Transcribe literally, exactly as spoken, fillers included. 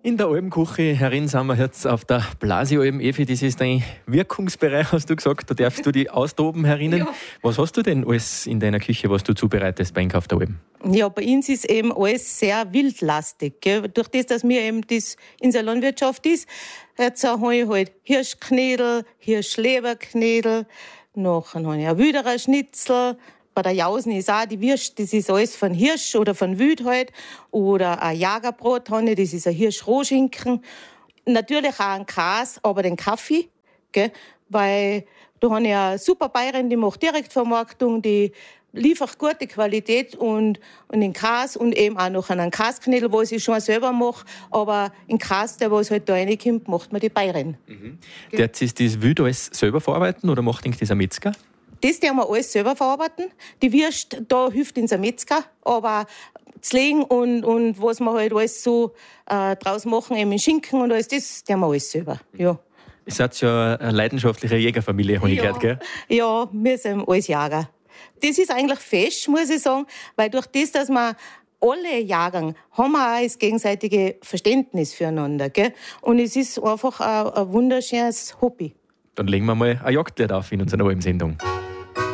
In der Almküche herin sind wir jetzt auf der Blasialm. Evi, das ist dein Wirkungsbereich, hast du gesagt. Da darfst du dich austoben herinnen. Ja. Was hast du denn alles in deiner Küche, was du zubereitest bei Einkauf der Alm? Ja, bei uns ist eben alles sehr wildlastig. Gell? Durch das, dass mir eben das in der Landwirtschaft ist, jetzt habe ich halt Hirschknödel, Hirschleberknödel, noch habe ich ein Wüderer Schnitzel. Bei der Jausen ist auch die Wurst, das ist alles von Hirsch oder von Wild halt. Oder ein Jagerbrot habe ich, das ist ein Hirschrohschinken. Natürlich auch ein Käse, aber den Kaffee. Gell? Weil da habe ich eine super Bäuerin, die macht Direktvermarktung, die liefert gute Qualität und, und den Käse und eben auch noch einen Käseknödel, was ich schon selber mache. Aber den Käse, der was halt da reinkommt, macht mir die Bäuerin. Mhm. Der ist das Wild alles selber verarbeiten oder macht das ein Metzger? Das werden wir alles selber verarbeiten. Die Wurst, da hilft uns ein Metzger. Aber das Legen und, und was wir halt alles so äh, draus machen, eben Schinken und alles, das werden wir alles selber. Ja. Ihr seid ja eine leidenschaftliche Jägerfamilie, habe ich ja. gehört, gell? Ja, wir sind alles Jäger. Das ist eigentlich fest, muss ich sagen, weil durch das, dass wir alle jagen, haben wir auch das gegenseitige Verständnis füreinander. Gell? Und es ist einfach ein, ein wunderschönes Hobby. Dann legen wir mal ein Jagdlied auf in unserer Alm-Sendung.